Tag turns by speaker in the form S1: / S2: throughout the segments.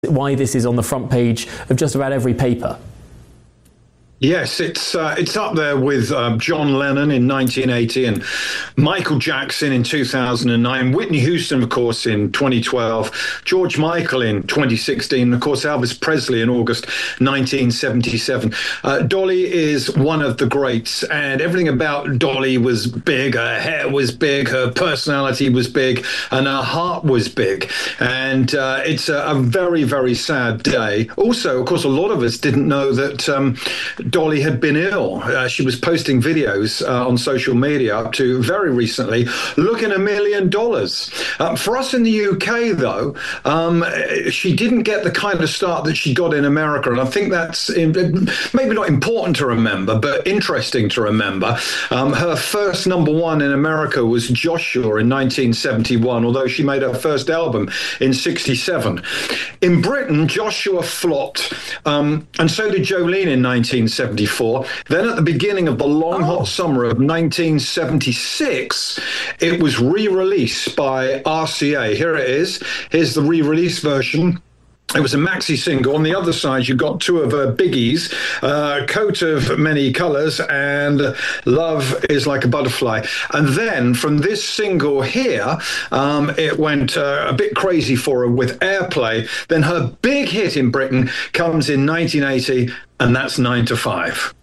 S1: why this is on the front page of just about every paper.
S2: Yes, it's up there with John Lennon in 1980 and Michael Jackson in 2009, Whitney Houston, of course, in 2012, George Michael in 2016, and of course, Elvis Presley in August 1977. Dolly is one of the greats, and everything about Dolly was big. Her hair was big, her personality was big, and her heart was big. And it's a very, very sad day. Also, of course, a lot of us didn't know that Dolly had been ill. She was posting videos on social media up to very recently, looking $1 million. For us in the UK, though, she didn't get the kind of start that she got in America. And I think that's maybe not important to remember, but interesting to remember. Her first #1 in America was Joshua in 1971, although she made her first album in 67. In Britain, Joshua flopped, and so did Jolene in 1974. Then at the beginning of the long, hot summer of 1976, it was re-released by RCA. Here it is. Here's the re-release version. It was a maxi single. On the other side, you got two of her biggies, Coat of Many Colors and Love is Like a Butterfly. And then from this single here, it went a bit crazy for her with airplay. Then her big hit in Britain comes in 1980, and that's 9 to 5.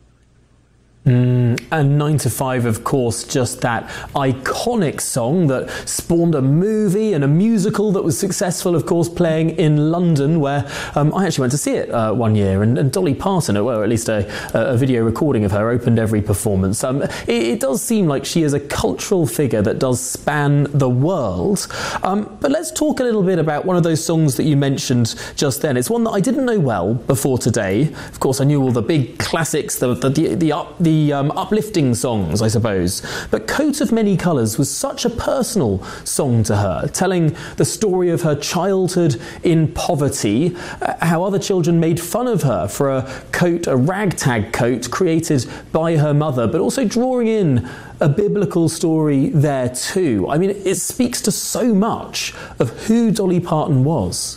S1: And 9 to 5, of course, just that iconic song that spawned a movie and a musical that was successful, of course, playing in London, where I actually went to see it one year, and Dolly Parton, or at least a video recording of her, opened every performance. It does seem like she is a cultural figure that does span the world. But let's talk a little bit about one of those songs that you mentioned just then. It's one that I didn't know well before today. Of course, I knew all the big classics, the uplifting songs, I suppose. But Coat of Many Colors was such a personal song to her, telling the story of her childhood in poverty, how other children made fun of her for a ragtag coat created by her mother, but also drawing in a biblical story there too. I mean, it speaks to so much of who Dolly Parton was.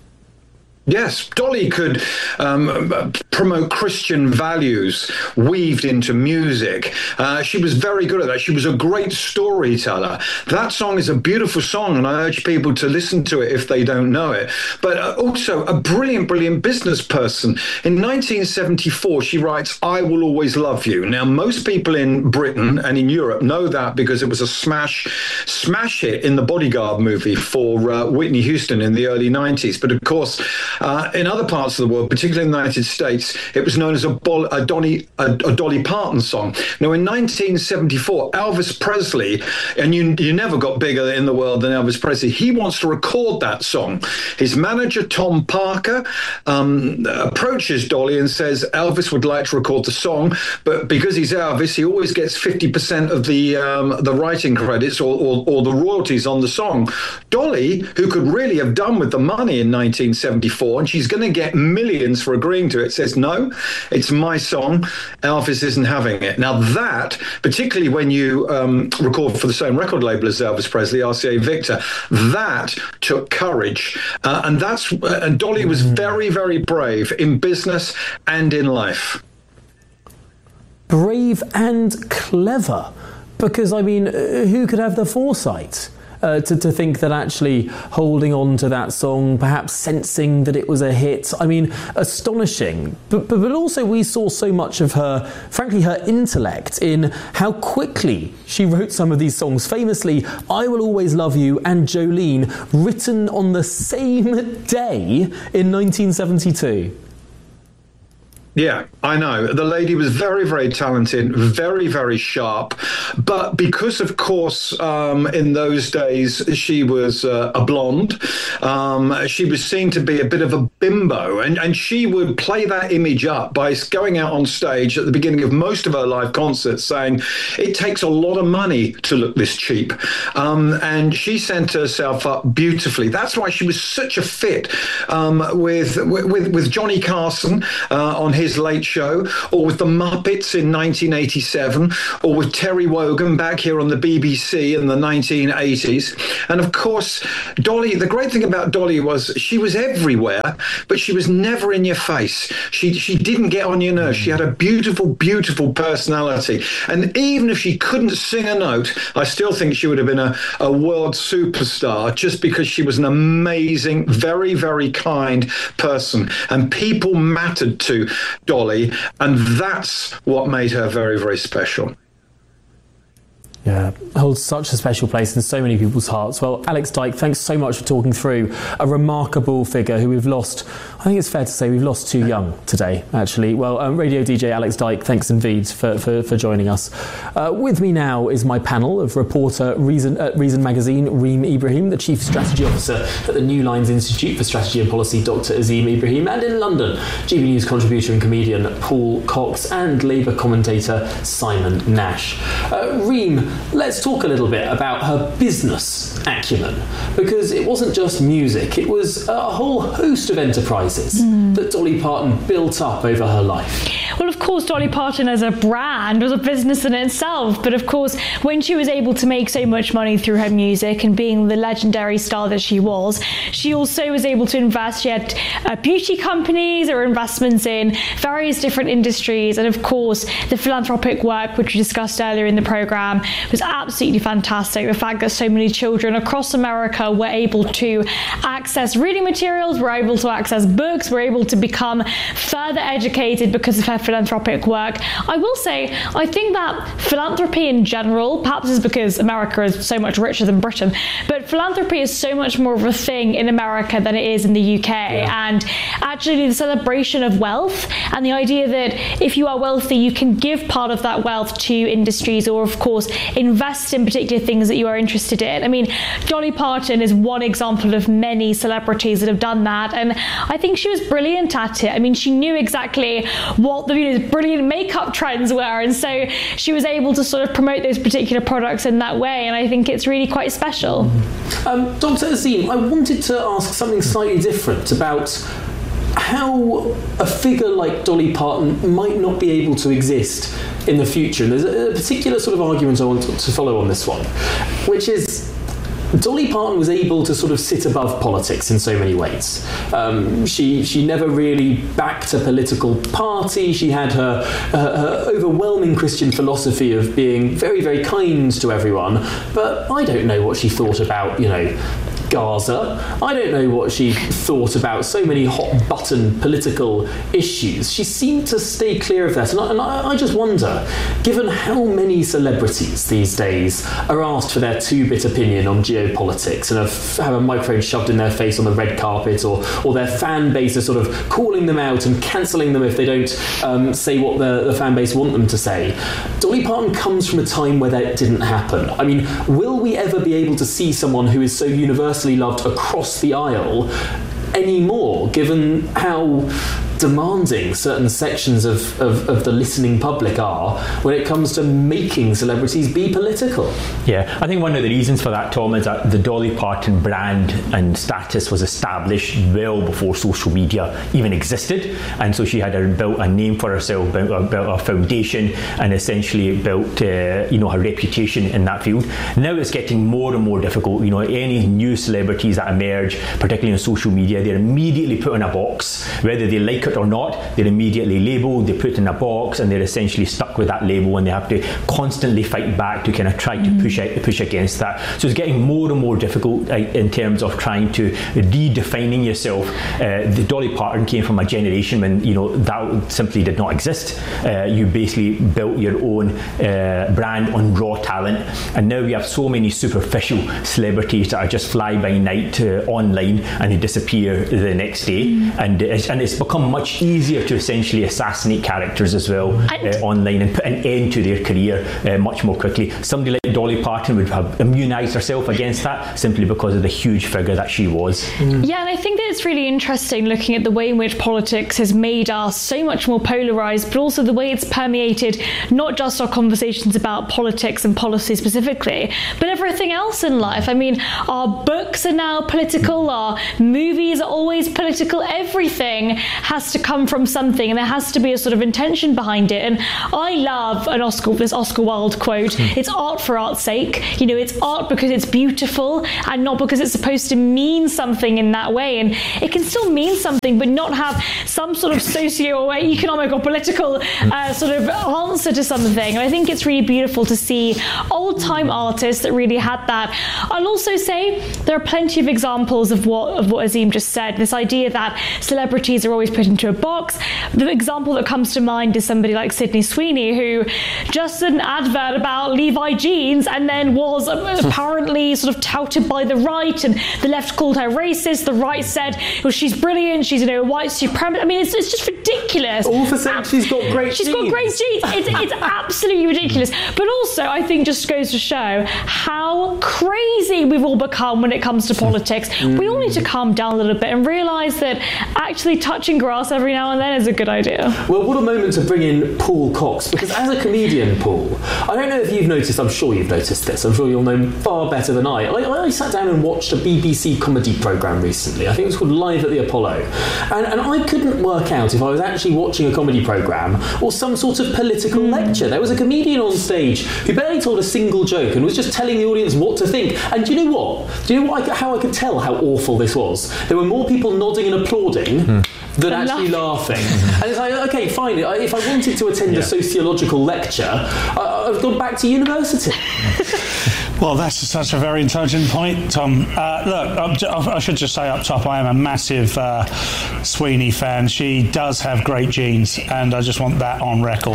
S2: Yes, Dolly could promote Christian values weaved into music. She was very good at that. She was a great storyteller. That song is a beautiful song, and I urge people to listen to it if they don't know it. But also a brilliant, brilliant business person. In 1974, she writes, I Will Always Love You. Now, most people in Britain and in Europe know that because it was a smash hit in the Bodyguard movie for Whitney Houston in the early 90s. But of course, in other parts of the world, particularly in the United States, it was known as a Dolly Parton song. Now, in 1974, Elvis Presley, and you never got bigger in the world than Elvis Presley, he wants to record that song. His manager, Tom Parker, approaches Dolly and says Elvis would like to record the song, but because he's Elvis, he always gets 50% of the writing credits or the royalties on the song. Dolly, who could really have done with the money in 1974, and she's going to get millions for agreeing to it, says, no, it's my song. Elvis isn't having it. Now that, particularly when you record for the same record label as Elvis Presley, RCA Victor, that took courage. And Dolly was very, very brave in business and in life.
S1: Brave and clever. Because, I mean, who could have the foresight to think that actually holding on to that song, perhaps sensing that it was a hit, I mean, astonishing. But also we saw so much of her, frankly, her intellect in how quickly she wrote some of these songs. Famously, I Will Always Love You and Jolene, written on the same day in 1972.
S2: Yeah, I know. The lady was very, very talented, very, very sharp. But because, of course, in those days, she was a blonde, she was seen to be a bit of a bimbo. And she would play that image up by going out on stage at the beginning of most of her live concerts saying, it takes a lot of money to look this cheap. And she sent herself up beautifully. That's why she was such a fit with Johnny Carson on his his Late Show, or with the Muppets in 1987, or with Terry Wogan back here on the BBC in the 1980s. And of course, Dolly, the great thing about Dolly was she was everywhere, but she was never in your face. She didn't get on your nerves. She had a beautiful, beautiful personality. And even if she couldn't sing a note, I still think she would have been a world superstar, just because she was an amazing, very, very kind person. And people mattered to Dolly, and that's what made her very, very special.
S1: Yeah, holds such a special place in so many people's hearts. Well, Alex Dyke, thanks so much for talking through a remarkable figure who we've lost. I think it's fair to say we've lost too young today, actually. Well, radio DJ Alex Dyke, thanks indeed for joining us. With me now is my panel of reporter Reason Magazine, Reem Ibrahim, the Chief Strategy Officer at the New Lines Institute for Strategy and Policy, Dr. Azim Ibrahim, and in London, GB News contributor and comedian Paul Cox, and Labour commentator Simon Nash. Reem, let's talk a little bit about her business acumen, because it wasn't just music, it was a whole host of enterprises that Dolly Parton built up over her life.
S3: Well, of course, Dolly Parton as a brand was a business in itself, but of course, when she was able to make so much money through her music and being the legendary star that she was, she also was able to invest. She had beauty companies or investments in various different industries, and of course, the philanthropic work, which we discussed earlier in the programme, was absolutely fantastic. The fact that so many children across America were able to access reading materials, were able to access books, were able to become further educated because of her philanthropic work. I will say, I think that philanthropy in general, perhaps is because America is so much richer than Britain, but philanthropy is so much more of a thing in America than it is in the UK. Yeah. And actually the celebration of wealth and the idea that if you are wealthy, you can give part of that wealth to industries, or of course invest in particular things that you are interested in. I mean, Dolly Parton is one example of many celebrities that have done that, and I think she was brilliant at it. I mean, she knew exactly what the brilliant makeup trends were, and so she was able to sort of promote those particular products in that way, and I think it's really quite special.
S1: Dr. Azim, I wanted to ask something slightly different about how a figure like Dolly Parton might not be able to exist in the future. And there's a particular sort of argument I want to follow on this one, which is Dolly Parton was able to sort of sit above politics in so many ways. She never really backed a political party. She had her overwhelming Christian philosophy of being very, very kind to everyone. But I don't know what she thought about, Gaza. I don't know what she thought about so many hot button political issues. She seemed to stay clear of that. And I just wonder, given how many celebrities these days are asked for their two-bit opinion on geopolitics and have a microphone shoved in their face on the red carpet, or their fan base is sort of calling them out and cancelling them if they don't say what the fan base want them to say. Dolly Parton comes from a time where that didn't happen. I mean, will we ever be able to see someone who is so universally loved across the aisle anymore, given how demanding certain sections of the listening public are when it comes to making celebrities be political?
S4: Yeah, I think one of the reasons for that, Tom, is that the Dolly Parton brand and status was established well before social media even existed, and so she had built a name for herself, built a foundation, and essentially built her reputation in that field. Now it's getting more and more difficult. Any new celebrities that emerge, particularly on social media, they're immediately put in a box, whether they like it or not. They're immediately labelled, they're put in a box, and they're essentially stuck with that label, and they have to constantly fight back to kind of try to push against that. So it's getting more and more difficult in terms of trying to redefining yourself. The Dolly Parton came from a generation when that simply did not exist. You basically built your own brand on raw talent, and now we have so many superficial celebrities that are just fly by night online, and they disappear the next day, and it's become much easier to essentially assassinate characters as well online and put an end to their career much more quickly. Somebody like Dolly Parton would have immunised herself against that simply because of the huge figure that she was.
S3: Yeah, and I think that it's really interesting looking at the way in which politics has made us so much more polarised, but also the way it's permeated not just our conversations about politics and policy specifically, but everything else in life. I mean, our books are now political, our movies are always political, everything has to come from something, and there has to be a sort of intention behind it. And I love this Oscar Wilde quote, it's art for art's sake. You know, it's art because it's beautiful and not because it's supposed to mean something in that way. And it can still mean something, but not have some sort of socio-economic or political sort of answer to something. And I think it's really beautiful to see old-time artists that really had that. I'll also say there are plenty of examples of what Azim just said, this idea that celebrities are always put into a box. The example that comes to mind is somebody like Sydney Sweeney, who just did an advert about Levi jeans and then was apparently sort of touted by the right, and the left called her racist. The right said, well, she's brilliant, she's, you know, a white supremacist. I mean, it's just ridiculous.
S1: All for saying she's got great
S3: jeans. It's absolutely ridiculous. But also, I think just goes to show how crazy we've all become when it comes to politics. We all need to calm down a little bit and realise that actually touching grass every now and then is a good idea.
S1: Well, what a moment to bring in Paul Cox, because as a comedian, Paul, I don't know if you've noticed, I'm sure you've noticed this, I'm sure you'll know far better than I sat down and watched a BBC comedy programme recently. I think it was called Live at the Apollo. And I couldn't work out if I was actually watching a comedy programme or some sort of political lecture. There was a comedian on stage who barely told a single joke and was just telling the audience what to think. And do you know what? Do you know how I could tell how awful this was? There were more people nodding and applauding than actually laughing. And it's like, okay, fine, if I wanted to attend a sociological lecture, I've gone back to university.
S5: Well, that's such a very intelligent point, Tom. Look, I should just say up top, I am a massive Sweeney fan. She does have great genes, and I just want that on record.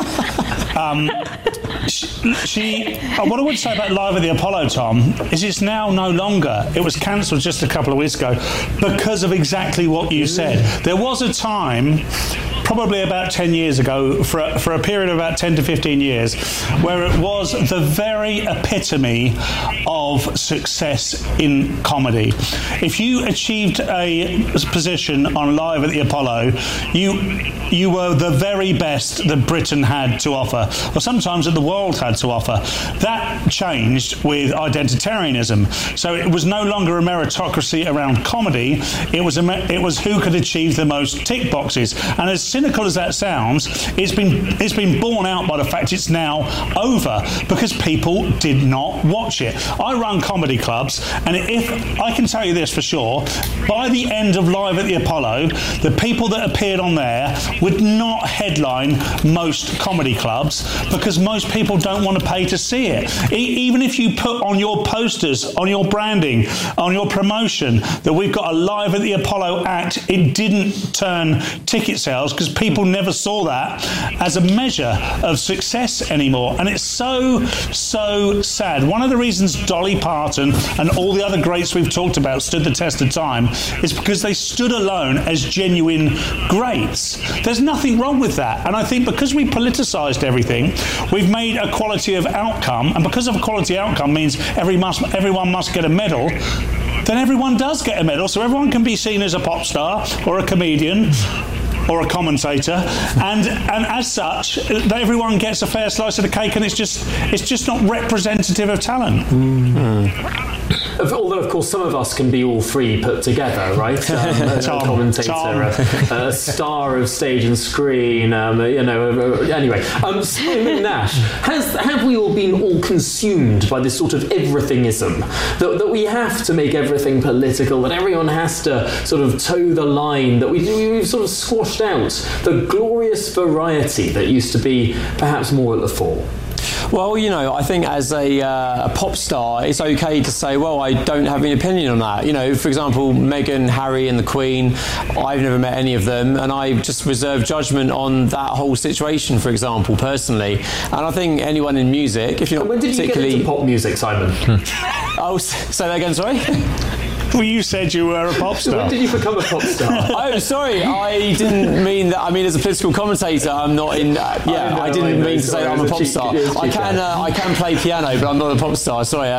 S5: What I would say about Live at the Apollo, Tom, is it's now no longer. It was cancelled just a couple of weeks ago because of exactly what you said. There was a time, probably about 10 years ago, for a period of about 10 to 15 years, where it was the very epitome of success in comedy. If you achieved a position on Live at the Apollo, you were the very best that Britain had to offer, or sometimes that the world had to offer. That changed with identitarianism. So it was no longer a meritocracy around comedy, it was who could achieve the most tick boxes. And as cynical as that sounds, it's been borne out by the fact it's now over because people did not watch it. I run comedy clubs, and if I can tell you this for sure, by the end of Live at the Apollo, the people that appeared on there would not headline most comedy clubs because most people don't want to pay to see it. Even if you put on your posters, on your branding, on your promotion that we've got a Live at the Apollo act, it didn't turn ticket sales because people never saw that as a measure of success anymore. And it's so sad. One of the reasons Dolly Parton and all the other greats we've talked about stood the test of time is because they stood alone as genuine greats. There's nothing wrong with that. And I think because we politicised everything, we've made a quality of outcome, and because of a quality outcome means everyone must get a medal, then everyone does get a medal, so everyone can be seen as a pop star or a comedian or a commentator, and as such, everyone gets a fair slice of the cake, and it's just not representative of talent.
S1: Although, of course, some of us can be all three put together, right? A commentator, a star of stage and screen, anyway. Simon Nash, have we all been all consumed by this sort of everythingism, that we have to make everything political, that everyone has to sort of toe the line, that we've sort of squashed out the glorious variety that used to be perhaps more at the fore?
S6: Well, I think as a pop star, it's okay to say, well, I don't have any opinion on that. For example, Meghan, Harry and the Queen, I've never met any of them, and I just reserve judgment on that whole situation, for example, personally. And I think anyone in music, if you're not
S1: when did
S6: particularly...
S1: you get into pop music, Simon?
S6: Oh, say that again, sorry?
S5: Well, you said you were a pop star.
S1: When did you become a pop star?
S6: Oh, sorry, I didn't mean that. I mean, as a political commentator, I'm not in. I didn't mean to say that I'm a pop star. I can play piano, but I'm not a pop star. Sorry,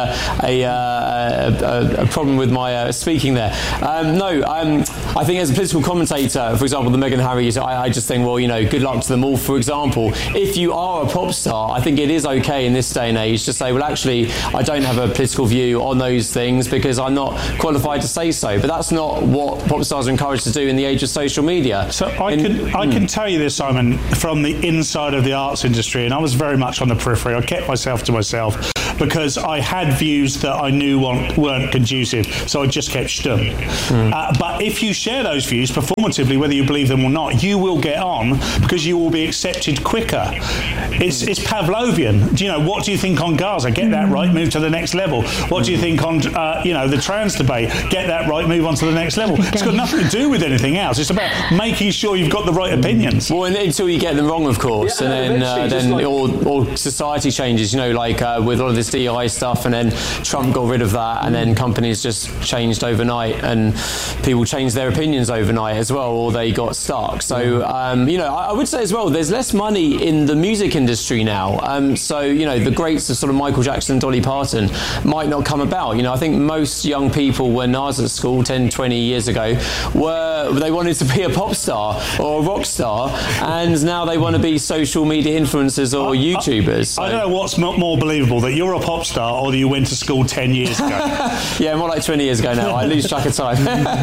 S6: a problem with my speaking there. I think as a political commentator, for example, the Meghan and Harry, I just think, well, good luck to them all. For example, if you are a pop star, I think it is okay in this day and age to say, well, actually, I don't have a political view on those things because I'm not qualified to say so. But that's not what pop stars are encouraged to do in the age of social media.
S5: So I can tell you this, Simon, from the inside of the arts industry, and I was very much on the periphery. I kept myself to myself because I had views that I knew weren't conducive, so I just kept stum. But if you share those views performatively, whether you believe them or not, you will get on because you will be accepted quicker. It's Pavlovian. What do you think on Gaza? Get that right, move to the next level. What do you think on the trans debate? Get that right, move on to the next level. It's got nothing to do with anything else. It's about making sure you've got the right opinions.
S6: Well, until you get them wrong, of course, and then all society changes. Like with all of this DEI stuff, and then Trump got rid of that, and then companies just changed overnight, and people changed their opinions overnight as well, or they got stuck. So I would say as well, there's less money in the music industry now. So the greats of sort of Michael Jackson, Dolly Parton might not come about. I think most young people when I was at school 10, 20 years ago they wanted to be a pop star or a rock star, and now they want to be social media influencers or YouTubers. So.
S5: I don't know what's more believable, that you're a pop star or that you went to school 10 years ago.
S6: Yeah, more like 20 years ago now. I lose track of time.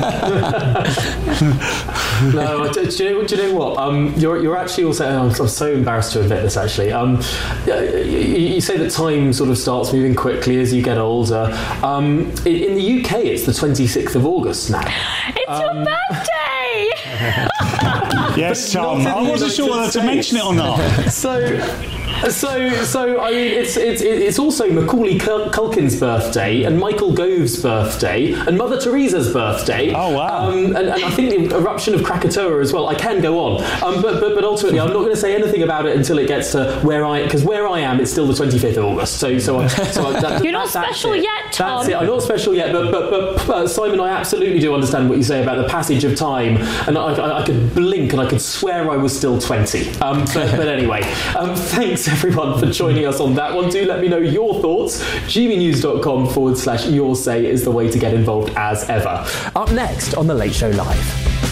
S1: No, do you know what? You're actually also. I'm so embarrassed to admit this. Actually, you say that time sort of starts moving quickly as you get older. In the UK, it's the 26th of August now.
S3: It's your birthday.
S5: Yes, Tom. I wasn't sure whether to mention it or not.
S1: So I mean, it's also Macaulay Culkin's birthday and Michael Gove's birthday and Mother Teresa's birthday.
S5: Oh wow!
S1: And I think the eruption of Krakatoa as well. I can go on, but ultimately I'm not going to say anything about it until it gets to where I am. It's still the 25th of August. So
S3: you're not special yet, Tom.
S1: That's it. I'm not special yet, but Simon, I absolutely do understand what you say about the passage of time, and I could blink and I could swear I was still 20. But anyway, thanks everyone for joining us on that one. Do let me know your thoughts. gbnews.com/your say is the way to get involved as ever. Up next on The Late Show Live.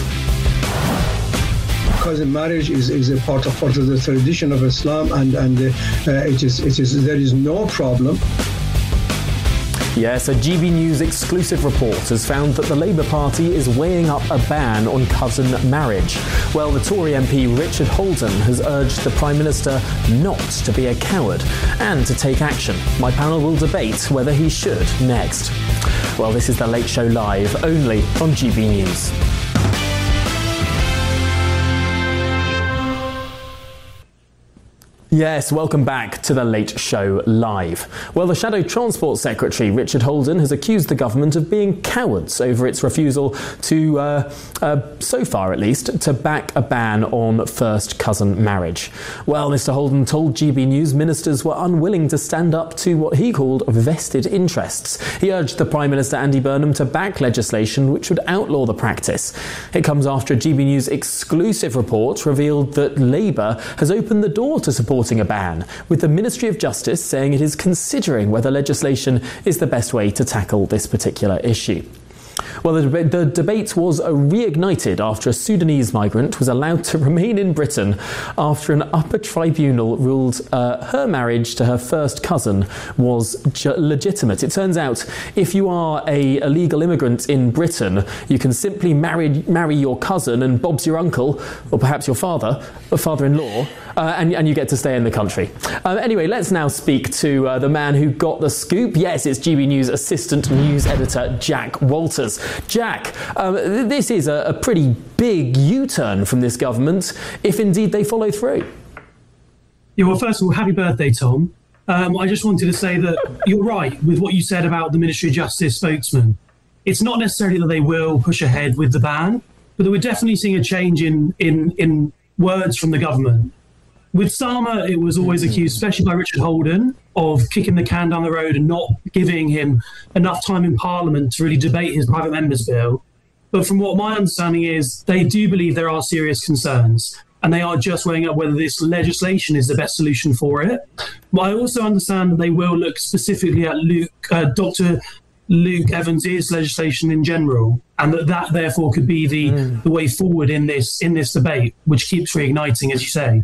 S7: Cousin marriage is a part of the tradition of Islam, and there is no problem.
S1: Yes, a GB News exclusive report has found that the Labour Party is weighing up a ban on cousin marriage. Well, the Tory MP Richard Holden has urged the Prime Minister not to be a coward and to take action. My panel will debate whether he should next. Well, this is The Late Show Live, only on GB News. Yes, welcome back to The Late Show Live. Well, the Shadow Transport Secretary, Richard Holden, has accused the government of being cowards over its refusal to, so far at least, to back a ban on first cousin marriage. Well, Mr. Holden told GB News ministers were unwilling to stand up to what he called vested interests. He urged the Prime Minister Andy Burnham to back legislation which would outlaw the practice. It comes after a GB News exclusive report revealed that Labour has opened the door to supporting a ban, with the Ministry of Justice saying it is considering whether legislation is the best way to tackle this particular issue. Well, the debate was reignited after a Sudanese migrant was allowed to remain in Britain after an upper tribunal ruled her marriage to her first cousin was legitimate. It turns out if you are a legal immigrant in Britain, you can simply marry your cousin and Bob's your uncle, or perhaps your father-in-law, and you get to stay in the country. Anyway, let's now speak to the man who got the scoop. Yes, it's GB News assistant news editor Jack Walters. Jack, this is a pretty big U-turn from this government, if indeed they follow through.
S8: Yeah, well, first of all, happy birthday, Tom. I just wanted to say that you're right with what you said about the Ministry of Justice spokesman. It's not necessarily that they will push ahead with the ban, but that we're definitely seeing a change in words from the government. with Starmer, it was always accused, especially by Richard Holden, of kicking the can down the road and not giving him enough time in Parliament to really debate his private members bill. But from what my understanding is, they do believe there are serious concerns, and they are just weighing up whether this legislation is the best solution for it. But I also understand that they will look specifically at Dr. Luke Evans' legislation in general, and that therefore could be the way forward in this debate, which keeps reigniting, as you say.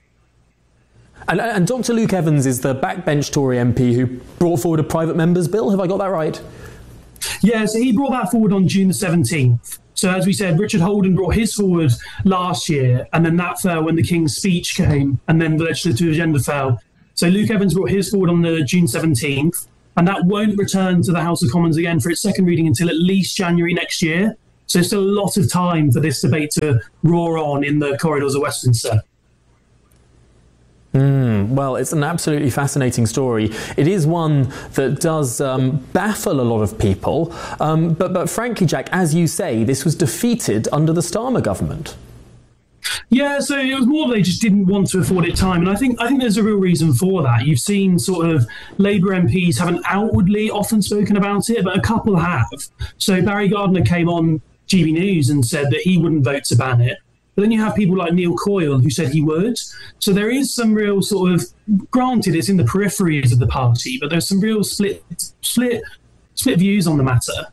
S1: And Dr. Luke Evans is the backbench Tory MP who brought forward a private member's bill. Have I got that right?
S8: Yeah, so he brought that forward on June the 17th. So as we said, Richard Holden brought his forward last year, and then that fell when the King's speech came, and then the legislative agenda fell. So Luke Evans brought his forward on the June 17th, and that won't return to the House of Commons again for its second reading until at least January next year. So there's still a lot of time for this debate to roar on in the corridors of Westminster.
S1: Well, it's an absolutely fascinating story. It is one that does baffle a lot of people. But frankly, Jack, as you say, this was defeated under the Starmer government.
S8: Yeah, so it was more they just didn't want to afford it time. And I think there's a real reason for that. You've seen sort of Labour MPs haven't outwardly often spoken about it, but a couple have. So Barry Gardiner came on GB News and said that he wouldn't vote to ban it. But then you have people like Neil Coyle who said he would. So there is some real sort of, granted it's in the peripheries of the party, but there's some real split views on the matter.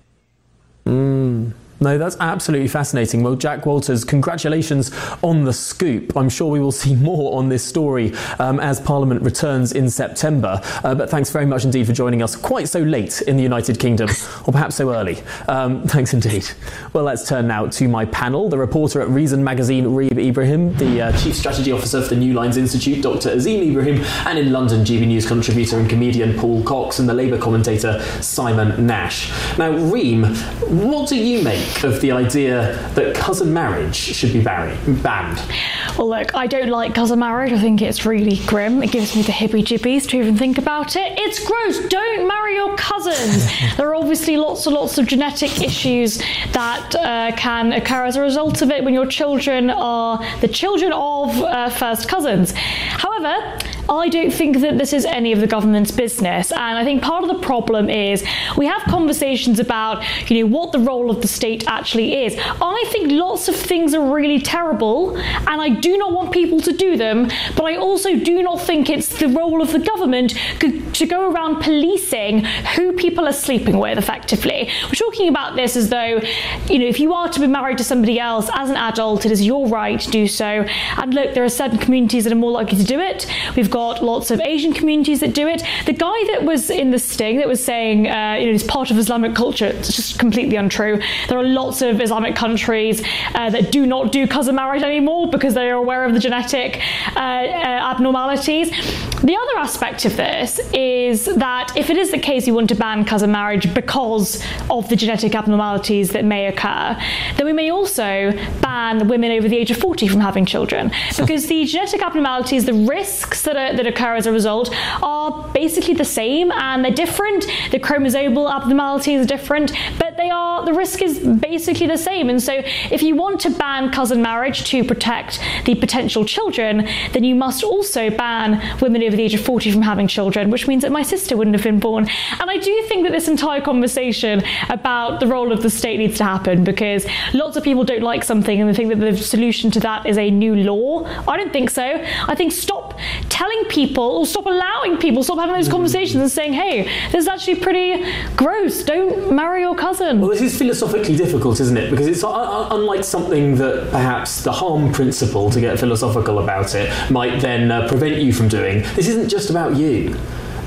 S1: No, that's absolutely fascinating. Well, Jack Walters, congratulations on the scoop. I'm sure we will see more on this story as Parliament returns in September. But thanks very much indeed for joining us quite so late in the United Kingdom, or perhaps so early. Thanks indeed. Well, let's turn now to my panel. The reporter at Reason Magazine, Reeb Ibrahim, the Chief Strategy Officer for the New Lines Institute, Dr. Azim Ibrahim, and in London, GB News contributor and comedian Paul Cox, and the Labour commentator Simon Nash. Now, Reem, what do you make of the idea that cousin marriage should be banned?
S3: Well, look, I don't like cousin marriage. I think it's really grim. It gives me the hippy-jibbies to even think about it. It's gross. Don't marry your cousins. There are obviously lots of genetic issues that can occur as a result of it when your children are the children of first cousins. However, I don't think that this is any of the government's business, and I think part of the problem is we have conversations about, what the role of the state actually is. I think lots of things are really terrible, and I do not want people to do them, but I also do not think it's the role of the government to go around policing who people are sleeping with, effectively. We're talking about this as though, if you are to be married to somebody else as an adult, it is your right to do so. And look, there are certain communities that are more likely to do it. We've got lots of Asian communities that do it. The guy that was in the Sting that was saying, it's part of Islamic culture, it's just completely untrue. There are lots of Islamic countries that do not do cousin marriage anymore because they are aware of the genetic abnormalities. The other aspect of this is that if it is the case you want to ban cousin marriage because of the genetic abnormalities that may occur, then we may also ban women over the age of 40 from having children, because the genetic abnormalities, the risks that occur as a result, are basically the same, and they're different. The chromosomal abnormalities are different, but the risk is basically the same. And so if you want to ban cousin marriage to protect the potential children, then you must also ban women over the age of 40 from having children, which means that my sister wouldn't have been born. And I do think that this entire conversation about the role of the state needs to happen, because lots of people don't like something and they think that the solution to that is a new law. I don't think so. I think stop telling people, or stop allowing people, stop having those conversations and saying, hey, this is actually pretty gross, don't marry your cousin.
S1: Well, this is philosophically difficult, isn't it? Because it's unlike something that perhaps the harm principle, to get philosophical about it, might then prevent you from doing. This isn't just about you.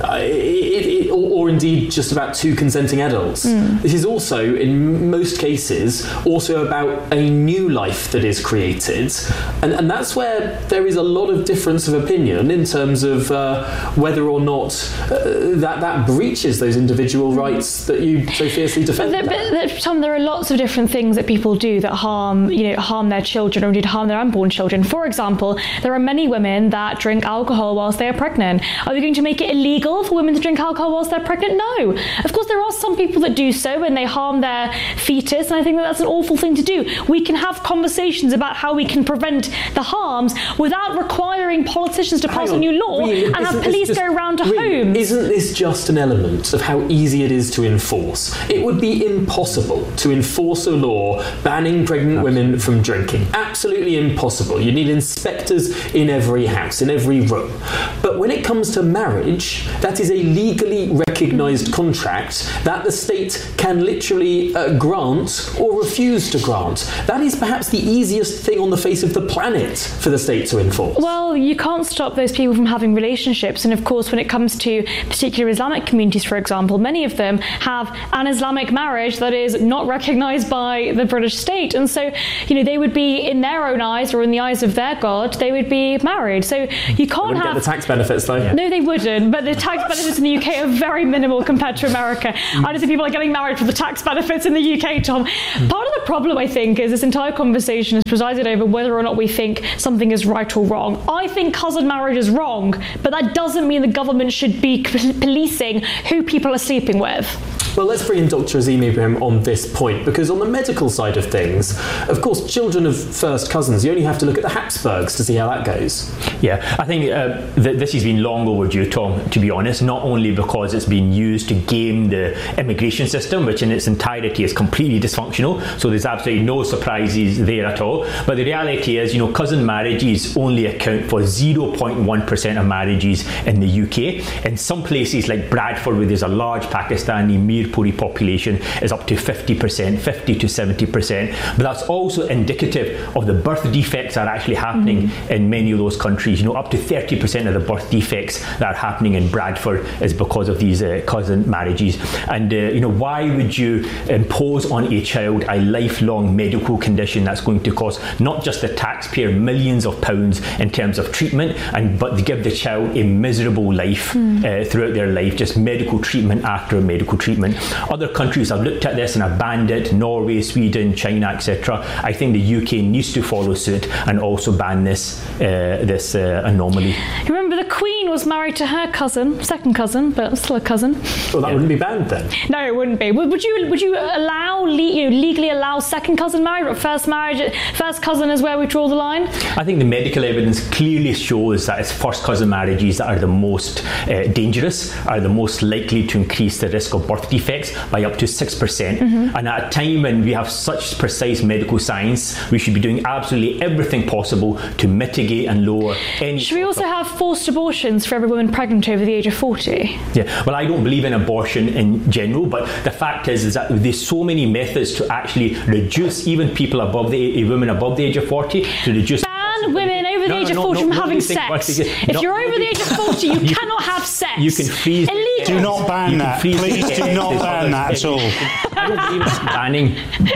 S1: Or indeed just about two consenting adults. This is also, in most cases, also about a new life that is created. And that's where there is a lot of difference of opinion in terms of whether or not that breaches those individual rights that you so fiercely defend.
S3: Tom, there are lots of different things that people do that harm their children, or indeed harm their unborn children. For example, there are many women that drink alcohol whilst they are pregnant. Are they going to make it illegal illegal for women to drink alcohol whilst they're pregnant? No. Of course, there are some people that do so and they harm their fetus, and I think that that's an awful thing to do. We can have conversations about how we can prevent the harms without requiring politicians to pass a new law and have police go around to homes.
S1: Isn't this just an element of how easy it is to enforce? It would be impossible to enforce a law banning pregnant women from drinking. Absolutely impossible. You need inspectors in every house, in every room. But when it comes to marriage, that is a legally recognised contract that the state can literally grant or refuse to grant. That is perhaps the easiest thing on the face of the planet for the state to enforce.
S3: Well, you can't stop those people from having relationships, and of course when it comes to particular Islamic communities, for example, many of them have an Islamic marriage that is not recognised by the British state, and so they would be, in their own eyes or in the eyes of their God, they would be married. So you can't
S1: get the tax benefits though.
S3: Yeah. No, they wouldn't, but the tax benefits in the UK are very minimal compared to America. I don't think people are getting married for the tax benefits in the UK, Tom. Part of the problem, I think, is this entire conversation is presided over whether or not we think something is right or wrong. I think cousin marriage is wrong, but that doesn't mean the government should be policing who people are sleeping with.
S1: Well, let's bring in Dr. Azeem Ibrahim on this point, because on the medical side of things, of course, children of first cousins, you only have to look at the Habsburgs to see how that goes.
S4: Yeah, I think this has been long overdue, Tom, to be honest, not only because it's been used to game the immigration system, which in its entirety is completely dysfunctional, so there's absolutely no surprises there at all, but the reality is, cousin marriages only account for 0.1% of marriages in the UK. In some places like Bradford, where there's a large Pakistani Mirpuri population, is up to 50%, 50 to 70%, but that's also indicative of the birth defects that are actually happening in many of those countries. Up to 30% of the birth defects that are happening in Bradford is because of these cousin marriages. And why would you impose on a child a lifelong medical condition that's going to cost not just the taxpayer millions of pounds in terms of treatment, but to give the child a miserable life throughout their life, just medical treatment after medical treatment. Other countries have looked at this and have banned it, Norway, Sweden, China, etc. I think the UK needs to follow suit and also ban this anomaly.
S3: Remember, the Queen was married to her cousin, second cousin, but still a cousin.
S1: Well, that wouldn't be banned then.
S3: No, it wouldn't be. Would you allow legally allow second cousin marriage, but first cousin is where we draw the line?
S4: I think the medical evidence clearly shows that it's first cousin marriages that are the most dangerous, are the most likely to increase the risk of birth defects by up to 6%. And at a time when we have such precise medical science, we should be doing absolutely everything possible to mitigate and lower any...
S3: Should we also have forced abortions for every woman pregnant over the age of 40?
S4: Yeah, well, I don't believe in abortion in general, but the fact is that there's so many methods to actually reduce even people women above the age of 40 to reduce...
S3: Ban women over the age of 40 from having sex. If you're over the age of 40, you cannot have sex.
S4: You can freeze...
S3: Illegal.
S5: Do not ban that. Please do not ban that at all.
S4: I don't believe in banning.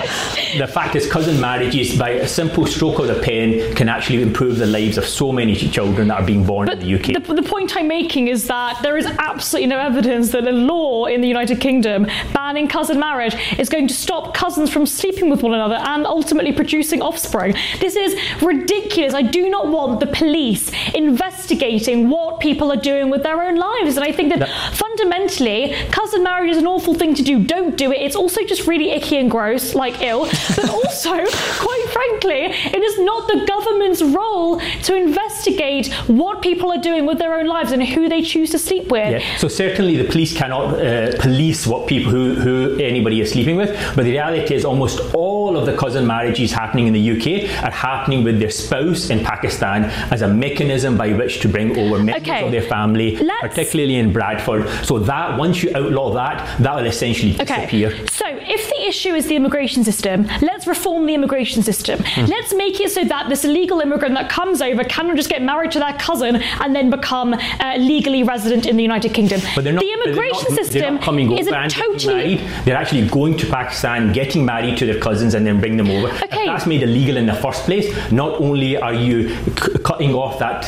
S4: The fact is, cousin marriages, by a simple stroke of the pen, can actually improve the lives of so many children that are being born in the UK.
S3: The point I'm making is that there is absolutely no evidence that a law in the United Kingdom banning cousin marriage is going to stop cousins from sleeping with one another and ultimately producing offspring. This is ridiculous. I do not want the police investigating what people are doing with their own lives, and I think that fundamentally, cousin marriage is an awful thing to do. Don't do it. It's also just really icky and gross, like ill. But also, quite frankly, it is not the government's role to investigate what people are doing with their own lives and who they choose to sleep with.
S4: Yeah. So certainly the police cannot police what people who anybody is sleeping with, but the reality is almost all of the cousin marriages happening in the UK are happening with their spouse in Pakistan as a mechanism by which to bring over members of their family, particularly in Bradford. So that once you outlaw that will essentially disappear.
S3: So if the issue is the immigration system, let's reform the immigration system. Let's make it so that this illegal immigrant that comes over cannot just get married to their cousin and then become legally resident in the United Kingdom.
S4: But the
S3: immigration system is a totally...
S4: They're actually going to Pakistan, getting married to their cousins and then bring them over. If that's made illegal in the first place, not only are you cutting off that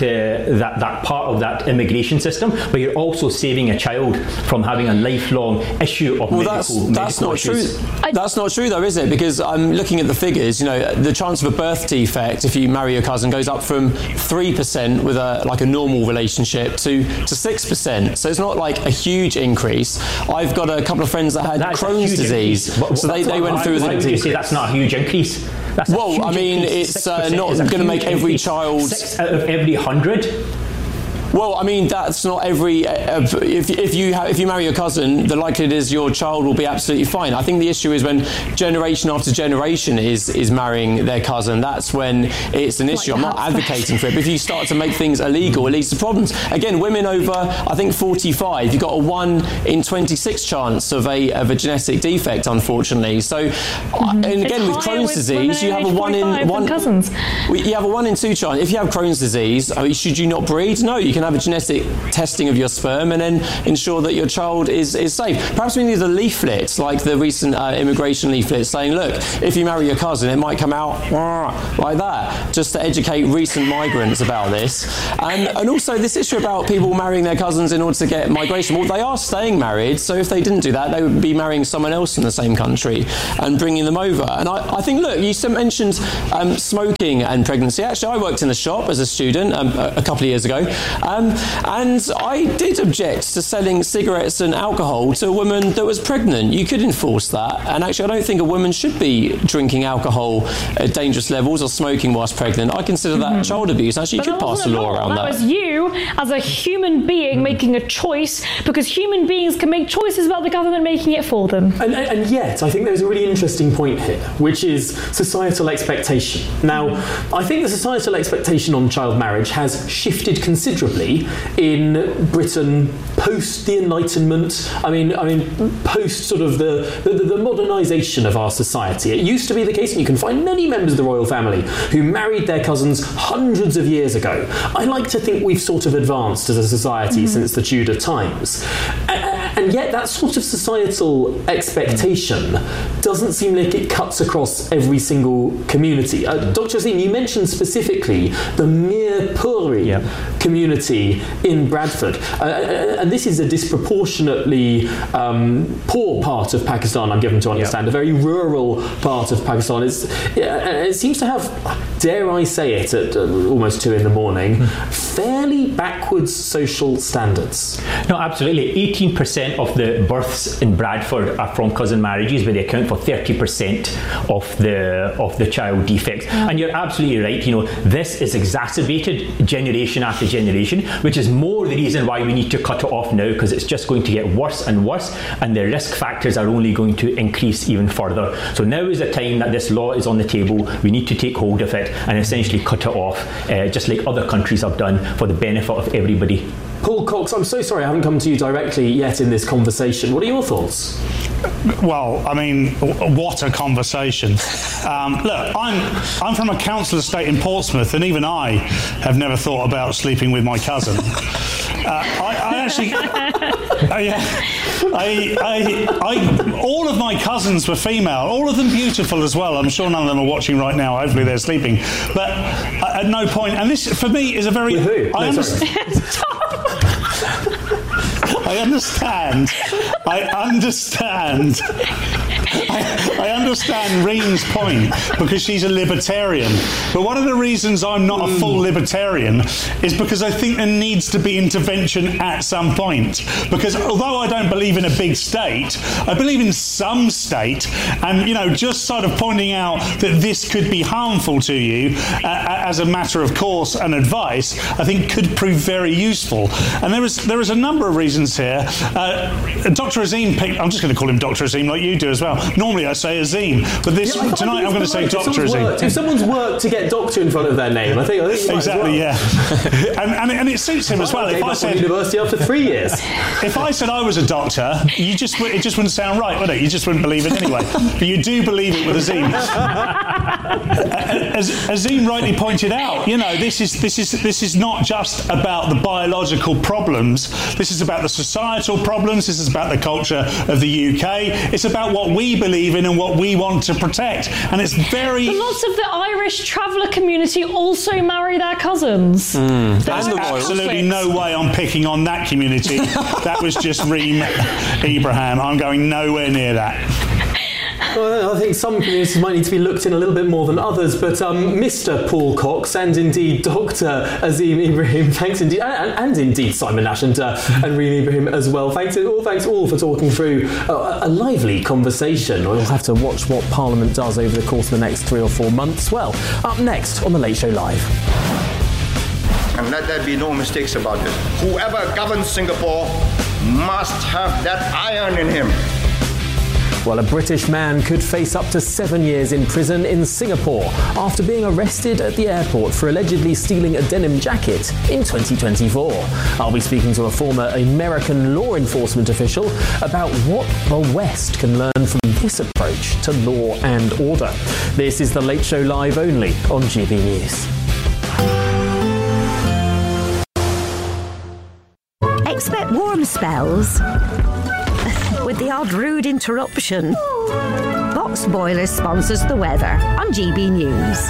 S4: part of that immigration system, but you're also saving a child from having a lifelong issue of medical
S6: that's not
S4: issues.
S6: true. That's not true though, is it? Because I'm looking at the figures, the chance of a birth defect if you marry your cousin goes up from 3% with a normal relationship to 6%. So it's not like a huge increase. I've got a couple of friends that had Crohn's disease. So they went through...
S4: Why would you say that's not a huge increase?
S6: It's not going to make every child...
S4: 6 out of every 100?
S6: Well, I mean, that's not every... If you marry your cousin, the likelihood is your child will be absolutely fine. I think the issue is when generation after generation is marrying their cousin. That's when it's an issue. I'm not advocating for it, but if you start to make things illegal, it leads to problems. Again, women over, I think, 45, you've got a 1 in 26 chance of a genetic defect, unfortunately. So, and again, with Crohn's disease, you have a 1 in 1...
S3: cousins.
S6: You have a 1 in 2 chance. If you have Crohn's disease, should you not breed? No, you can have a genetic testing of your sperm and then ensure that your child is safe. Perhaps we need a leaflet, like the recent immigration leaflet, saying, look, if you marry your cousin, it might come out like that, just to educate recent migrants about this. And also this issue about people marrying their cousins in order to get migration. Well, they are staying married, so if they didn't do that, they would be marrying someone else in the same country and bringing them over. And I think, look, you mentioned smoking and pregnancy. Actually, I worked in the shop as a student a couple of years ago. And I did object to selling cigarettes and alcohol to a woman that was pregnant. You could enforce that. And actually, I don't think a woman should be drinking alcohol at dangerous levels or smoking whilst pregnant. I consider that child abuse. Actually, you could pass a law around that.
S3: That was you, as a human being, making a choice, because human beings can make choices without the government making it for them.
S1: And yet, I think there's a really interesting point here, which is societal expectation. Now, I think the societal expectation on child marriage has shifted considerably in Britain post the Enlightenment. I mean, post sort of the modernisation of our society. It used to be the case, and you can find many members of the royal family who married their cousins hundreds of years ago. I like to think we've sort of advanced as a society since the Tudor times. And yet that sort of societal expectation doesn't seem like it cuts across every single community. Dr. Azim, you mentioned specifically the Mirpuri community in Bradford. And this is a disproportionately poor part of Pakistan, I'm given to understand, a very rural part of Pakistan. It seems to have, dare I say it, at almost 2 a.m, fairly backwards social standards.
S4: No, absolutely. 18% of the births in Bradford are from cousin marriages, where they account for 30% of the child defects. And you're absolutely right. This is exacerbated generation after generation, which is more the reason why we need to cut it off now, because it's just going to get worse and worse, and the risk factors are only going to increase even further. So now is the time that this law is on the table. We need to take hold of it and essentially cut it off, just like other countries have done, for the benefit of everybody.
S1: Paul Cox, I'm so sorry I haven't come to you directly yet in this conversation. What are your thoughts?
S5: Well, I mean, what a conversation. Look, I'm from a council estate in Portsmouth, and even I have never thought about sleeping with my cousin. All of my cousins were female, all of them beautiful as well. I'm sure none of them are watching right now. Hopefully they're sleeping. But at no point, and this for me is a very...
S1: With who?
S5: I understand. I understand Reem's point, because she's a libertarian. But one of the reasons I'm not a full libertarian is because I think there needs to be intervention at some point. Because although I don't believe in a big state, I believe in some state, and just sort of pointing out that this could be harmful to you as a matter of course and advice, I think could prove very useful. And there is a number of reasons here. Dr. Azim picked, I'm just going to call him Dr. Azim like you do as well. Normally I say Azim, but tonight I'm going to say Dr. Azim.
S1: If someone's worked to get doctor in front of their name, I think
S5: exactly, yeah. and it suits him as well.
S1: If I said university after 3 years,
S5: if I said I was a doctor, it just wouldn't sound right, would it? You just wouldn't believe it anyway. But you do believe it with Azim. As Azim rightly pointed out, this is not just about the biological problems. This is about the societal problems. This is about the culture of the UK. It's about what we believe in and what we want to protect. And it's very...
S3: But lots of the Irish traveller community also marry their cousins.
S5: There's absolutely no way I'm picking on that community. That was just Reem Ibrahim. I'm going nowhere near that.
S1: Well, I think some communities might need to be looked in a little bit more than others, but Mr. Paul Cox and indeed Dr. Azeem Ibrahim, thanks indeed, and indeed Simon Nash and Reem Ibrahim as well. Thanks all for talking through a lively conversation. We'll have to watch what Parliament does over the course of the next 3 or 4 months. Well, up next on The Late Show Live.
S9: And let there be no mistakes about this. Whoever governs Singapore must have that iron in him.
S1: Well, a British man could face up to 7 years in prison in Singapore after being arrested at the airport for allegedly stealing a denim jacket in 2024. I'll be speaking to a former American law enforcement official about what the West can learn from this approach to law and order. This is The Late Show Live only on GB News.
S10: Expect warm spells with the odd rude interruption. Box Boilers sponsors the weather on GB News.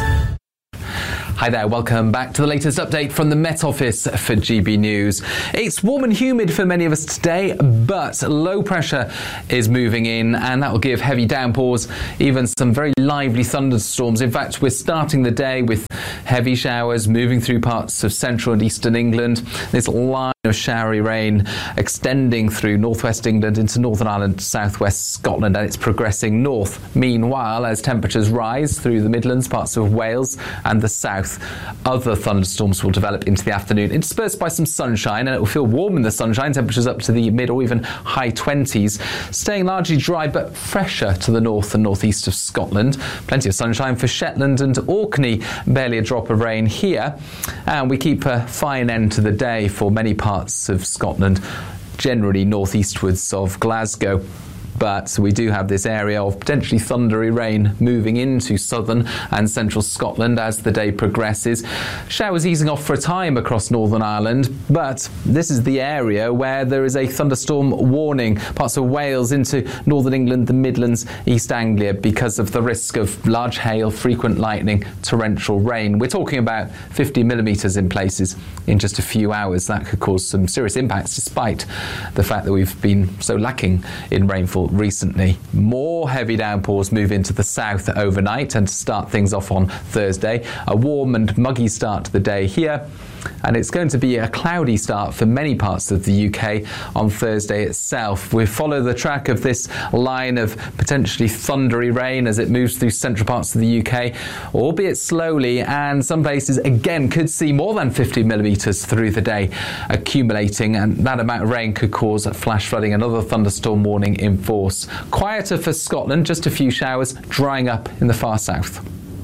S11: Hi there, welcome back to the latest update from the Met Office for GB News. It's warm and humid for many of us today, but low pressure is moving in and that will give heavy downpours, even some very lively thunderstorms. In fact, we're starting the day with heavy showers moving through parts of central and eastern England. This line of showery rain extending through northwest England into Northern Ireland, southwest Scotland, and it's progressing north. Meanwhile, as temperatures rise through the Midlands, parts of Wales and the south, other thunderstorms will develop into the afternoon, interspersed by some sunshine, and it will feel warm in the sunshine, temperatures up to the mid or even high 20s, staying largely dry but fresher to the north and northeast of Scotland. Plenty of sunshine for Shetland and Orkney, barely a drop of rain here, and we keep a fine end to the day for many parts of Scotland, generally northeastwards of Glasgow. But we do have this area of potentially thundery rain moving into southern and central Scotland as the day progresses. Showers easing off for a time across Northern Ireland, but this is the area where there is a thunderstorm warning. Parts of Wales into Northern England, the Midlands, East Anglia, because of the risk of large hail, frequent lightning, torrential rain. We're talking about 50 millimetres in places in just a few hours. That could cause some serious impacts, despite the fact that we've been so lacking in rainfall recently. More heavy downpours move into the south overnight and to start things off on Thursday. A warm and muggy start to the day here, and it's going to be a cloudy start for many parts of the UK on Thursday itself. We follow the track of this line of potentially thundery rain as it moves through central parts of the UK, albeit slowly, and some places again could see more than 50 millimetres through the day accumulating, and that amount of rain could cause flash flooding. Another thunderstorm warning in force. Quieter for Scotland, just a few showers drying up in the far south.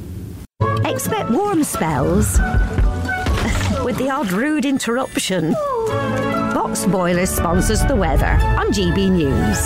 S10: Expect warm spells with the odd rude interruption. Box Boilers sponsors the weather on GB News.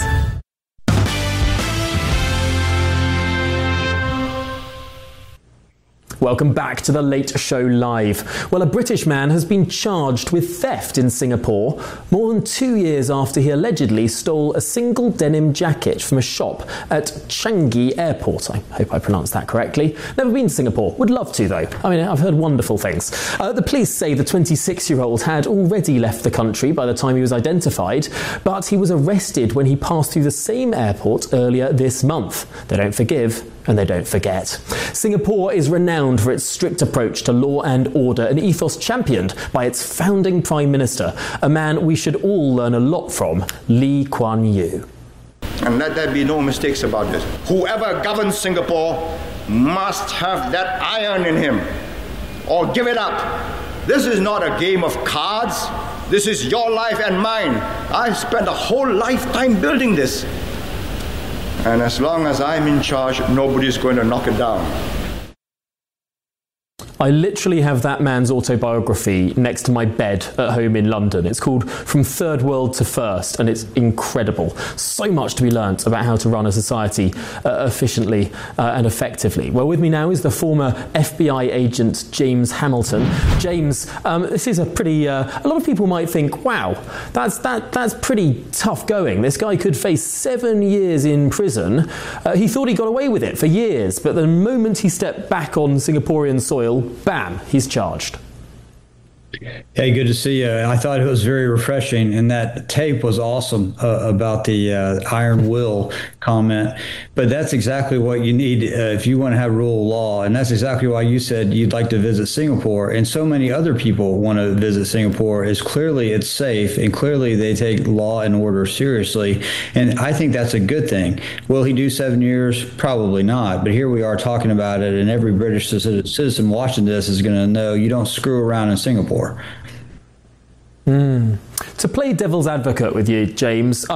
S1: Welcome back to The Late Show Live. Well, a British man has been charged with theft in Singapore more than 2 years after he allegedly stole a single denim jacket from a shop at Changi Airport. I hope I pronounced that correctly. Never been to Singapore. Would love to, though. I mean, I've heard wonderful things. The police say the 26-year-old had already left the country by the time he was identified, but he was arrested when he passed through the same airport earlier this month. They don't forgive and they don't forget. Singapore is renowned for its strict approach to law and order, an ethos championed by its founding Prime Minister, a man we should all learn a lot from, Lee Kuan Yew.
S9: And let there be no mistakes about this. Whoever governs Singapore must have that iron in him, or give it up. This is not a game of cards. This is your life and mine. I spent a whole lifetime building this. And as long as I'm in charge, nobody's going to knock it down.
S1: I literally have that man's autobiography next to my bed at home in London. It's called From Third World to First, and it's incredible. So much to be learnt about how to run a society efficiently and effectively. Well, with me now is the former FBI agent James Hamilton. James, this is a pretty... a lot of people might think, wow, that's pretty tough going. This guy could face 7 years in prison. He thought he got away with it for years, but the moment he stepped back on Singaporean soil, bam, he's charged.
S12: Hey, good to see you. I thought it was very refreshing, and that tape was awesome about the iron will comment, but that's exactly what you need if you want to have rule of law. And that's exactly why you said you'd like to visit Singapore. And so many other people want to visit Singapore, is clearly it's safe and clearly they take law and order seriously. And I think that's a good thing. Will he do 7 years? Probably not. But here we are talking about it, and every British citizen watching this is going to know you don't screw around in Singapore.
S1: To play devil's advocate with you, James,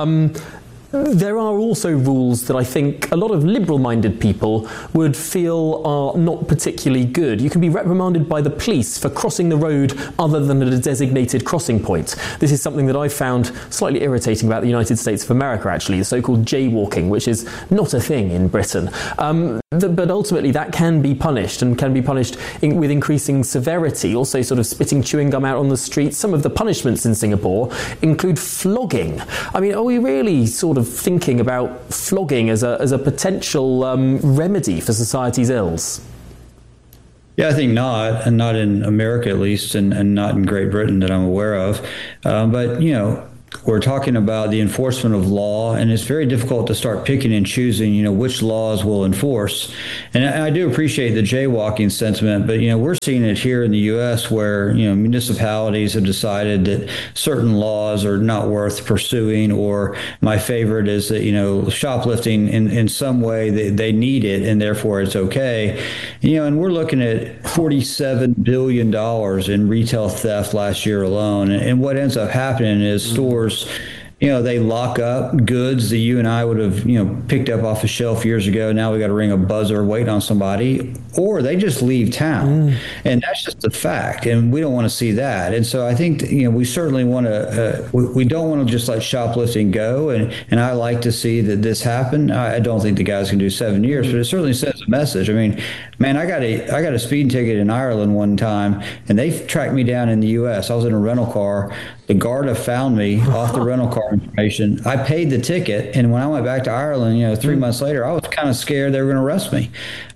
S1: there are also rules that I think a lot of liberal-minded people would feel are not particularly good. You can be reprimanded by the police for crossing the road other than at a designated crossing point. This is something that I found slightly irritating about the United States of America, actually, the so-called jaywalking, which is not a thing in Britain. But ultimately that can be punished, and can be punished with increasing severity. Also sort of spitting chewing gum out on the street. Some of the punishments in Singapore include flogging. I mean, are we really sort of thinking about flogging as a potential remedy for society's ills?
S12: Yeah, I think not, and not in America at least, and not in Great Britain that I'm aware of. But, you know, we're talking about the enforcement of law, and it's very difficult to start picking and choosing, you know, which laws we'll enforce. And I do appreciate the jaywalking sentiment, but, you know, we're seeing it here in the U.S. where, you know, municipalities have decided that certain laws are not worth pursuing, or my favorite is that, you know, shoplifting in some way they need it and therefore it's okay. You know, and we're looking at $47 billion in retail theft last year alone. And what ends up happening is stores, you know, they lock up goods that you and I would have, you know, picked up off a shelf years ago. Now we got to ring a buzzer waiting on somebody, or they just leave town. And that's just a fact. And we don't want to see that. And so I think, you know, we certainly want to, we don't want to just let shoplifting go. And I like to see that this happen. I don't think the guys can do 7 years, but it certainly sends a message. I mean, man, I got a speeding ticket in Ireland one time, and they tracked me down in the U.S. I was in a rental car. The Garda found me off the rental car information. I paid the ticket, and when I went back to Ireland, you know, 3 months later, I was kind of scared they were going to arrest me.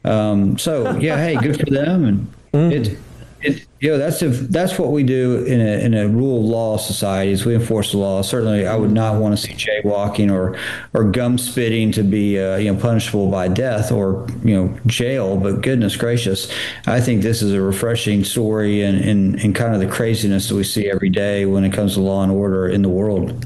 S12: So yeah, hey, good for them. And you know, that's what we do in a rule of law society, is we enforce the law. Certainly, I would not want to see jaywalking or gum spitting to be you know, punishable by death or, you know, jail. But goodness gracious, I think this is a refreshing story and kind of the craziness that we see every day when it comes to law and order in the world.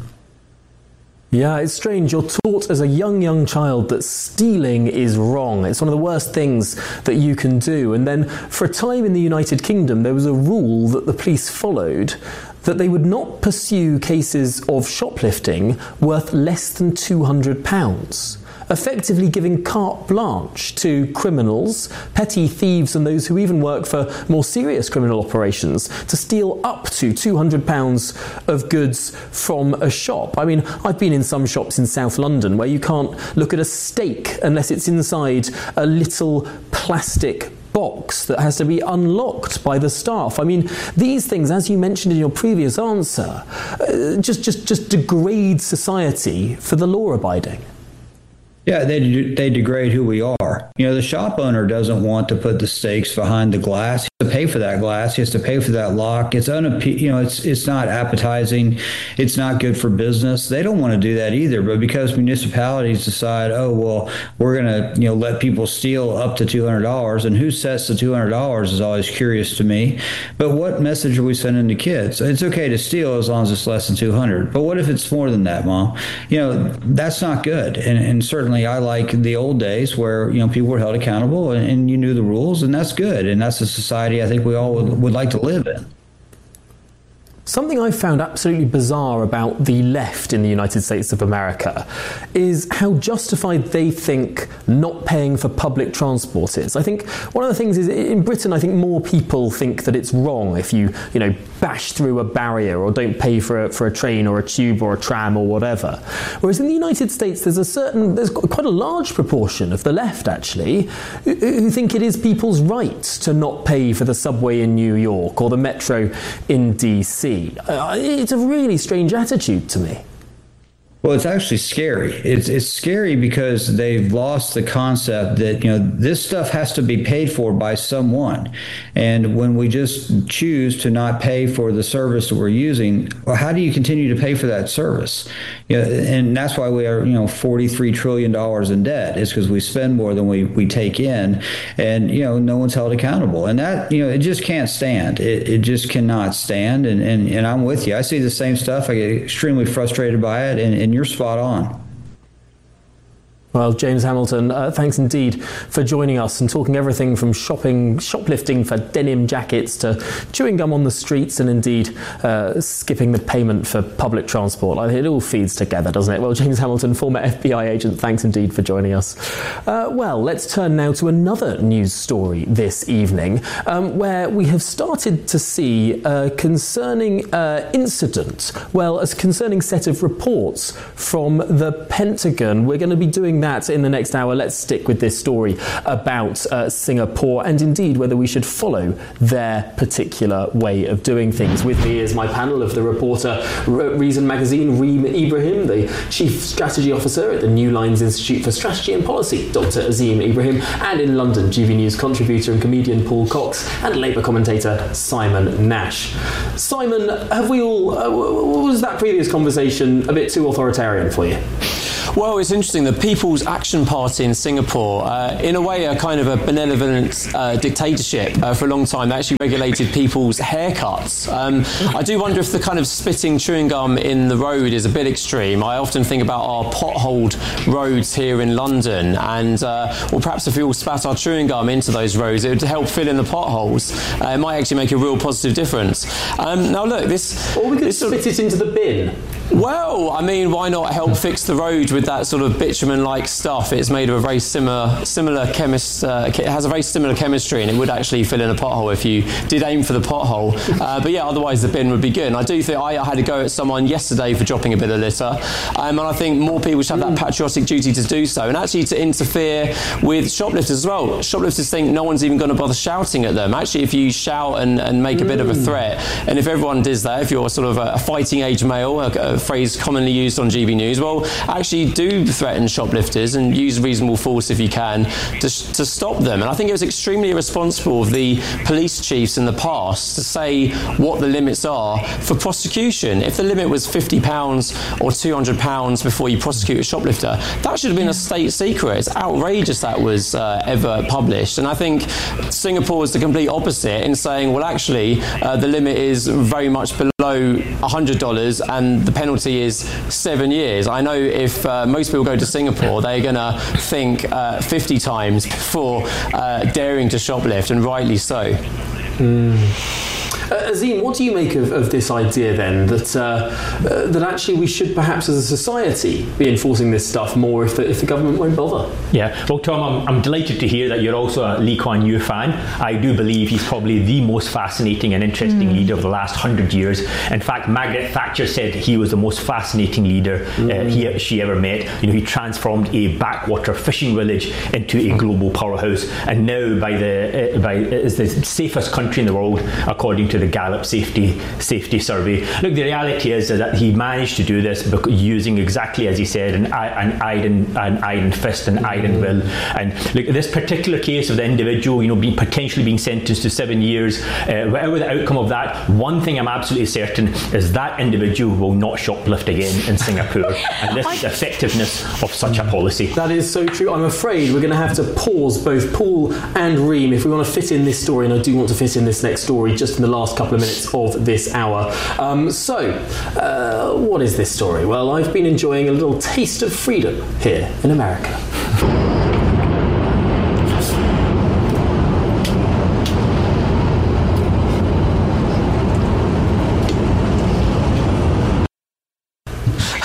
S1: Yeah, it's strange. You're taught as a young child that stealing is wrong. It's one of the worst things that you can do. And then for a time in the United Kingdom, there was a rule that the police followed, that they would not pursue cases of shoplifting worth less than £200. Effectively giving carte blanche to criminals, petty thieves, and those who even work for more serious criminal operations to steal up to £200 of goods from a shop. I mean, I've been in some shops in South London where you can't look at a steak unless it's inside a little plastic box that has to be unlocked by the staff. I mean, these things, as you mentioned in your previous answer, just degrade society for the law-abiding.
S12: Yeah, they degrade who we are. You know, the shop owner doesn't want to put the stakes behind the glass. He has to pay for that glass. He has to pay for that lock. It's it's not appetizing. It's not good for business. They don't want to do that either. But because municipalities decide, oh well, we're going to, you know, let people steal up to $200, and who sets the $200 is always curious to me. But what message are we sending to kids? It's okay to steal as long as it's less than $200. But what if it's more than that, Mom? You know, that's not good. And certainly, I like the old days where, you know, people were held accountable and you knew the rules, and that's good. And that's a society I think we all would like to live in.
S1: Something I found absolutely bizarre about the left in the United States of America is how justified they think not paying for public transport is. I think one of the things is, in Britain, I think more people think that it's wrong if you bash through a barrier or don't pay for a train or a tube or a tram or whatever. Whereas in the United States, there's quite a large proportion of the left, actually, who think it is people's right to not pay for the subway in New York or the metro in DC. It's a really strange attitude to me.
S12: Well, it's actually scary. It's scary because they've lost the concept that, this stuff has to be paid for by someone. And when we just choose to not pay for the service that we're using, well, how do you continue to pay for that service? And that's why we are, $43 trillion in debt. It's because we spend more than we take in, and, no one's held accountable. And that, it just can't stand. It just cannot stand. And I'm with you. I see the same stuff. I get extremely frustrated by it. And you're spot on.
S1: Well, James Hamilton, thanks indeed for joining us and talking everything from shoplifting for denim jackets to chewing gum on the streets and indeed skipping the payment for public transport. It all feeds together, doesn't it? Well, James Hamilton, former FBI agent, thanks indeed for joining us. Well, let's turn now to another news story this evening where we have started to see a concerning incident, a concerning set of reports from the Pentagon. We're going to be doing that in the next hour. Let's stick with this story about Singapore and indeed whether we should follow their particular way of doing things. With me is my panel of the reporter Reason Magazine, Reem Ibrahim, the Chief Strategy Officer at the New Lines Institute for Strategy and Policy, Dr. Azim Ibrahim, and in London, GB News contributor and comedian Paul Cox, and Labour commentator Simon Nash. Simon, have we all, was that previous conversation a bit too authoritarian for you?
S6: Well, it's interesting. The People's Action Party in Singapore, in a way, a kind of a benevolent dictatorship for a long time. They actually regulated people's haircuts. I do wonder if the kind of spitting chewing gum in the road is a bit extreme. I often think about our potholed roads here in London, and perhaps if we all spat our chewing gum into those roads, it would help fill in the potholes. It might actually make a real positive difference. Now, look, this...
S1: Or we could spit it into the bin.
S6: Well, I mean, why not help fix the road with that sort of bitumen-like stuff? It's made of a very similar it has a very similar chemistry, and it would actually fill in a pothole if you did aim for the pothole. But yeah, otherwise the bin would be good. And I do think I had to go at someone yesterday for dropping a bit of litter, and I think more people should have that patriotic duty to do so, and actually to interfere with shoplifters as well. Shoplifters think no one's even going to bother shouting at them. Actually, if you shout and make a bit of a threat, and if everyone does that, if you're sort of a fighting age male, a phrase commonly used on GB News, well, actually do threaten shoplifters and use reasonable force if you can to stop them. And I think it was extremely irresponsible of the police chiefs in the past to say what the limits are for prosecution. If the limit was £50 or £200 before you prosecute a shoplifter, that should have been a state secret. It's outrageous that was ever published. And I think Singapore is the complete opposite in saying, well, actually, the limit is very much below $100 and the penalty is 7 years. I know if most people go to Singapore, they're going to think 50 times before daring to shoplift, and rightly so.
S1: Azim, what do you make of this idea then that actually we should perhaps as a society be enforcing this stuff more if the government won't bother?
S4: Yeah, well, Tom, I'm delighted to hear that you're also a Lee Kuan Yew fan. I do believe he's probably the most fascinating and interesting leader of the last 100 years. In fact, Margaret Thatcher said he was the most fascinating leader she ever met. He transformed a backwater fishing village into a global powerhouse, and now is the safest country in the world according to the Gallup safety survey. Look, the reality is that he managed to do this using exactly as he said an iron fist and iron will. And look, this particular case of the individual, potentially being sentenced to 7 years, whatever the outcome of that, one thing I'm absolutely certain is that individual will not shoplift again in Singapore. And this is the effectiveness of such a policy.
S1: That is so true. I'm afraid we're going to have to pause both Paul and Reem if we want to fit in this story, and I do want to fit in this next story just in the last couple of minutes of this hour. What is this story? Well, I've been enjoying a little taste of freedom here in America.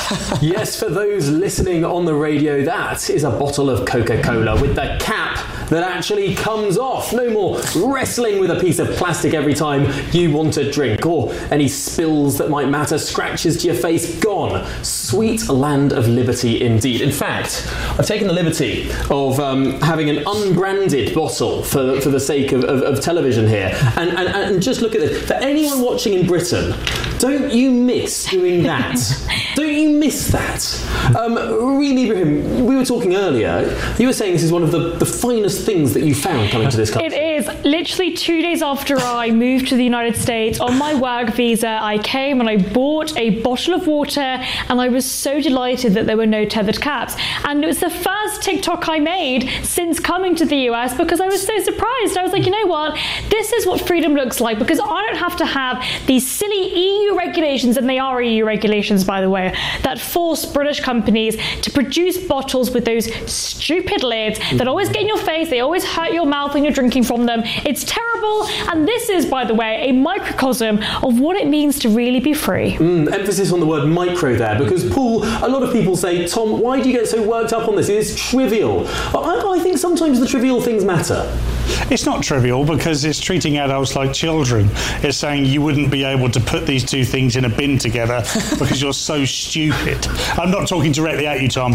S1: Yes, for those listening on the radio, that is a bottle of Coca-Cola with the cap that actually comes off. No more wrestling with a piece of plastic every time you want a drink, or any spills that might matter, scratches to your face, gone. Sweet land of liberty indeed. In fact, I've taken the liberty of having an unbranded bottle for the sake of television here. And just look at this. For anyone watching in Britain, don't you miss doing that? Don't you miss that? Reem Ibrahim, we were talking earlier, you were saying this is one of the finest things that you found coming to this country.
S3: It is. Literally 2 days after I moved to the United States on my work visa, I came and I bought a bottle of water, and I was so delighted that there were no tethered caps. And it was the first TikTok I made since coming to the US, because I was so surprised. I was like, you know what? This is what freedom looks like, because I don't have to have these silly EU regulations, and they are EU regulations, by the way, that force British companies to produce bottles with those stupid lids that always get in your face. They always hurt your mouth when you're drinking from them. It's terrible. And this is, by the way, a microcosm of what it means to really be free.
S1: Emphasis on the word micro there, because Paul, a lot of people say, Tom, why do you get so worked up on this? It's trivial. I think sometimes the trivial things matter.
S5: It's not trivial, because it's treating adults like children. It's saying you wouldn't be able to put these two things in a bin together because you're so stupid. I'm not talking directly at you, Tom.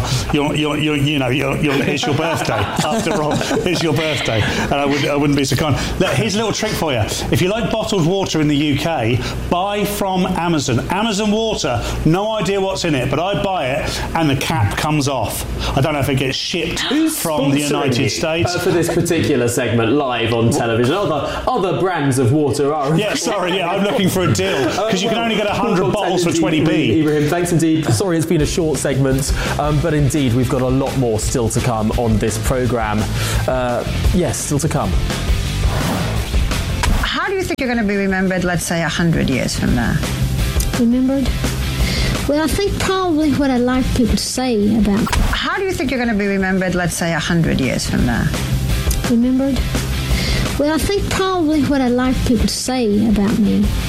S5: It's your birthday. After all, it's your birthday, and I wouldn't be so kind. Look, here's a little trick for you. If you like bottled water in the UK, buy from Amazon. Amazon water, no idea what's in it, but I buy it and the cap comes off. I don't know if it gets shipped from the United States.
S1: For this particular segment live on television, other brands of water are.
S5: Yeah, sorry, I'm looking for a deal, because you can only get 100 bottles for 20p.
S1: Ibrahim, thanks indeed. Sorry, it's been a short segment, but indeed we've got a lot more still to come on this programme. Yes, still to come.
S13: How do you think you're going to be remembered, let's say, 100 years from now?
S14: Remembered? Well, I think probably what I'd like people to say about.
S13: How do you think you're going to be remembered, let's say, 100 years from now?
S14: Remembered? Well, I think probably what I'd like people to say about me.